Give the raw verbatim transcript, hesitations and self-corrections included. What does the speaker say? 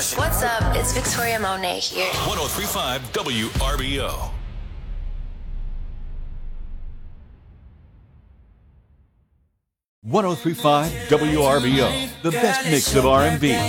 Rush. What's up? It's Victoria Monet here. one oh three point five W R B O. one oh three point five W R B O, the best mix of R and B.